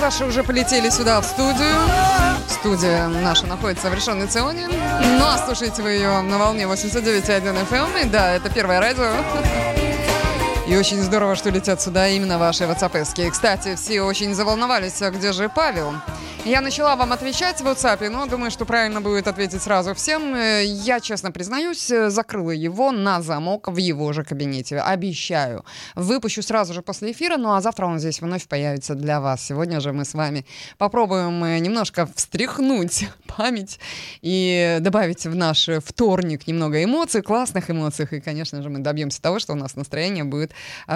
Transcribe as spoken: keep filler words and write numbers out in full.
ваши уже полетели сюда, в студию. Студия наша находится в Решенной Ционе. Ну, а слушаете вы ее на волне восемьдесят девять и один эф эм. И да, это первое радио. И очень здорово, что летят сюда именно ваши ватсапэски. Кстати, все очень заволновались, а где же Павел? Я начала вам отвечать в WhatsApp, но думаю, что правильно будет ответить сразу всем. Я, честно признаюсь, закрыла его на замок в его же кабинете. Обещаю. Выпущу сразу же после эфира, ну а завтра он здесь вновь появится для вас. Сегодня же мы с вами попробуем немножко встряхнуть память и добавить в наш вторник немного эмоций, классных эмоций. И, конечно же, мы добьемся того, что у нас настроение будет